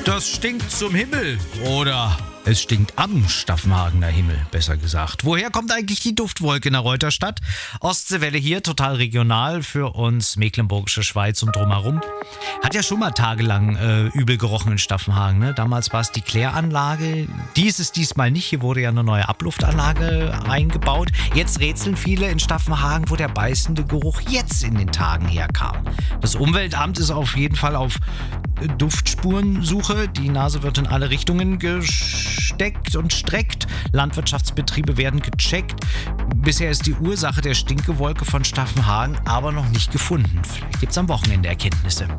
Das stinkt zum Himmel. Oder es stinkt am Staffenhagener Himmel, besser gesagt. Woher kommt eigentlich die Duftwolke in der Reuterstadt? Ostseewelle hier, total regional für uns Mecklenburgische Schweiz und drumherum. Hat ja schon mal tagelang übel gerochen in Staffenhagen. Ne? Damals war es die Kläranlage. Die ist es diesmal nicht. Hier wurde ja eine neue Abluftanlage eingebaut. Jetzt rätseln viele in Staffenhagen, wo der beißende Geruch jetzt in den Tagen herkam. Das Umweltamt ist auf jeden Fall auf Duftspurensuche. Die Nase wird in alle Richtungen gesteckt und streckt. Landwirtschaftsbetriebe werden gecheckt. Bisher ist die Ursache der Stinkewolke von Staffenhagen aber noch nicht gefunden. Vielleicht gibt es am Wochenende Erkenntnisse.